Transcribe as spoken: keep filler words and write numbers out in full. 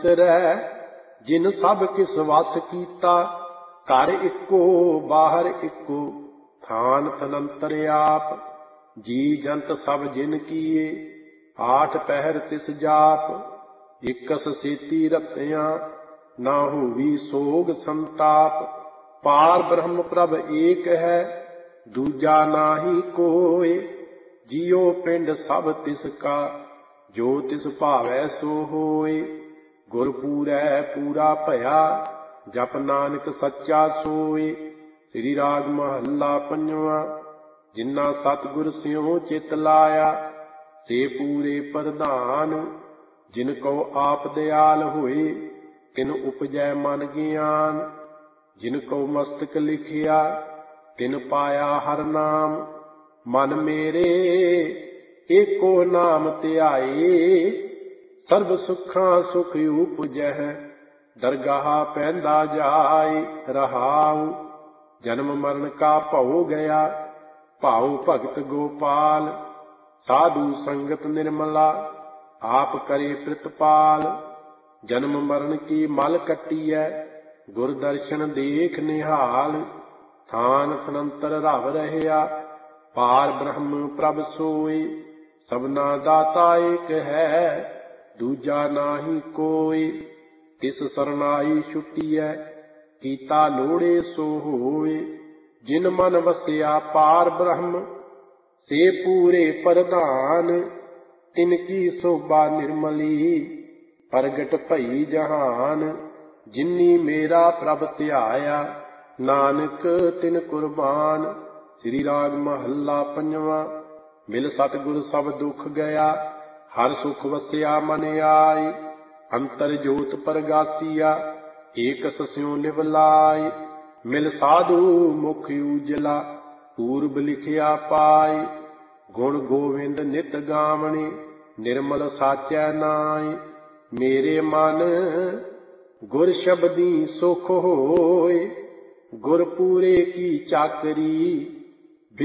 ਵਿਸਰੈ ਜਿਨ ਸਭ ਕਿਸ ਵਸ ਕੀਤਾ। ਘਰ ਇੱਕੋ ਬਾਹਰ ਇੱਕੋ ਥਾਨ ਤਨੰਤਰ ਆਪ। ਜੀ ਜੰਤ ਸਭ ਜਿਨ ਕੀਏ ਆਠ ਪਹਿਰ ਤਿਸ ਜਾਪ। ਇਕਸ ਸੇਤੀ ਰਤਿਆਂ ਨਾ ਹੋਵੀ ਸੋਗ ਸੰਤਾਪ। ਪਾਰ ਬ੍ਰਹਮ ਪ੍ਰਭ ਏਕ ਹੈ ਦੂਜਾ ਨਾਹੀ ਕੋਇ। ਜਿਉ ਪਿੰਡ ਸਭ ਤਿਸ ਕਾ ਜੋ ਤਿਸ ਭਾਵੈ ਸੋ ਹੋਇ। ਗੁਰ ਪੂਰੈ ਪੂਰਾ ਭਇਆ ਜਪ ਨਾਨਕ ਸੱਚਾ ਸੋਇ। ਸ੍ਰੀ ਰਾਗ ਮਹੱਲਾ ਪੰਜਵਾਂ। ਜਿਨ੍ਹਾਂ ਸਤਿਗੁਰ ਸਿਉ ਚਿਤ ਲਾਇਆ ਸੇ ਪੂਰੇ ਪ੍ਰਧਾਨ। ਜਿਨ ਕਉ ਆਪ ਦਿਆਲ ਹੋਏ ਤਿਨ ਉਪਜੈ ਮਨ ਗਿਆਨ। ਜਿਨ ਕਉ ਮਸਤਕ ਲਿਖਿਆ ਤਿਨ ਪਾਇਆ ਹਰ ਨਾਮ। ਮਨ ਮੇਰੇ ਏਕੋ ਨਾਮ ਧਿਆਏ ਸਰਬ ਸੁੱਖਾਂ ਸੁਖ ਉਪਜਹਿ। ਦਰਗਾਹ ਪੈਂਦਾ ਜਾਇ ਰਹਾਉ ਜਨਮ ਮਰਨ ਕਾ ਭਉ ਗਿਆ। ਭਾਉ ਭਗਤ ਗੋਪਾਲ ਸਾਧੂ ਸੰਗਤ ਨਿਰਮਲਾ ਆਪ ਕਰੇ ਪ੍ਰਿਤਪਾਲ। ਜਨਮ ਮਰਨ ਕੀ ਮਲ ਕੱਟੀਐ ਗੁਰ ਦਰਸ਼ਨ ਦੇਖ ਨਿਹਾਲ। ਥਾਨ ਤਨੰਤਰ ਰਵ ਰਹਿਆ ਪਾਰ ਬ੍ਰਹਮ ਪ੍ਰਭ ਸੋਇ। ਸਭਨਾ ਦਾਤਾ ਏਕ ਹੈ ਦੂਜਾ ਨਾਹੀ ਕੋਇ। ਤਿਸ ਸਰਨਾਈ ਛੁਟੀਐ ਕੀਤਾ ਲੋੜੇ ਸੋ ਹੋਇ। ਜਿਨ ਮਨ ਵਸਿਆ ਪਾਰ ਬ੍ਰਹਮ ਸੇ ਪੂਰੇ ਪ੍ਰਧਾਨ। ਤਿਨ ਕੀ ਸੋਭਾ ਨਿਰਮਲੀ ਪ੍ਰਗਟ ਭਈ ਜਹਾਨ। ਜਿਨੀ ਮੇਰਾ ਪ੍ਰਭ ਧਿਆਇਆ ਨਾਨਕ ਤਿਨ ਕੁਰਬਾਨ। ਸ੍ਰੀ ਰਾਗ ਮਹੱਲਾ ਪੰਜਵਾਂ। ਮਿਲ ਸਤਿਗੁਰ ਸਭ ਦੁਖ ਗਿਆ ਹਰ ਸੁਖ ਵਸਿਆ ਮਨ ਆਈ। ਅੰਤਰ ਜੋਤ ਪ੍ਰਗਾਸੀਆ ਏਕਸ ਸਿਉ ਲਿਵ ਲਾਇ। ਮਿਲ ਸਾਧੂ ਮੁਖ ਉਜਲਾ ਪੂਰਬ ਲਿਖਿਆ ਪਾਈ। ਗੁਣ ਗੋਵਿੰਦ ਨਿਤ ਗਾਵਣੇ ਨਿਰਮਲ ਸਾਚੈ ਨਾਇ। ਮੇਰੇ ਮਨ ਗੁਰ ਸ਼ਬਦੀ ਸੁਖ ਹੋਇ ਗੁਰ ਪੂਰੇ ਕੀ ਚਾਕਰੀ।